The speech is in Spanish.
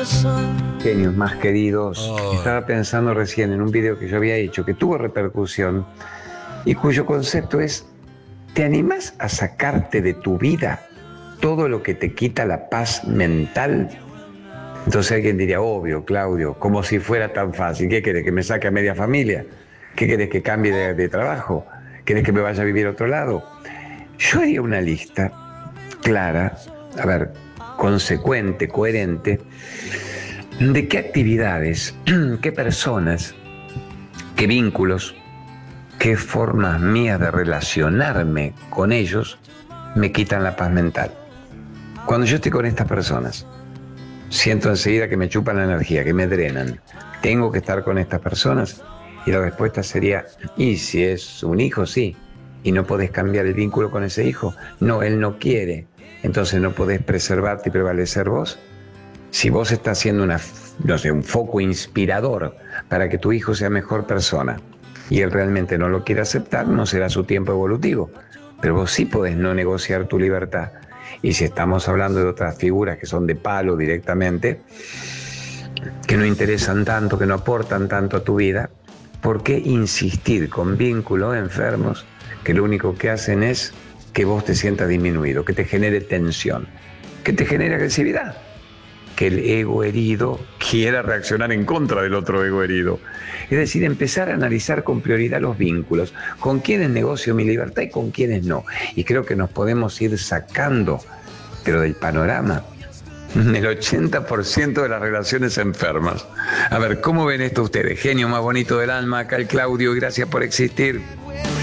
Genios más queridos, Oh. estaba pensando recién en un video que yo había hecho que tuvo repercusión y cuyo concepto es: ¿te animás a sacarte de tu vida todo lo que te quita la paz mental? Entonces alguien diría: obvio, Claudio, como si fuera tan fácil. ¿Qué querés, que me saque a media familia? ¿Qué querés, que cambie de trabajo? ¿Querés que me vaya a vivir a otro lado? Yo haría una lista clara, a ver, consecuente, coherente, de qué actividades, qué personas, qué vínculos, qué formas mías de relacionarme con ellos me quitan la paz mental. Cuando yo estoy con estas personas, siento enseguida que me chupan la energía, que me drenan. ¿Tengo que estar con estas personas? Y la respuesta sería: ¿y si es un hijo? Sí. ¿Y no podés cambiar el vínculo con ese hijo? No, él no quiere. Entonces no podés preservarte y prevalecer vos. Si vos estás siendo un foco inspirador para que tu hijo sea mejor persona y él realmente no lo quiere aceptar, no será su tiempo evolutivo. Pero vos sí podés no negociar tu libertad. Y si estamos hablando de otras figuras que son de palo directamente, que no interesan tanto, que no aportan tanto a tu vida, ¿por qué insistir con vínculos enfermos que lo único que hacen es que vos te sientas disminuido, que te genere tensión, que te genere agresividad? Que el ego herido quiera reaccionar en contra del otro ego herido. Es decir, empezar a analizar con prioridad los vínculos, con quiénes negocio mi libertad y con quiénes no. Y creo que nos podemos ir sacando, pero del panorama, el 80% de las relaciones enfermas. A ver, ¿cómo ven esto ustedes? Genio más bonito del alma, acá el Claudio, y gracias por existir.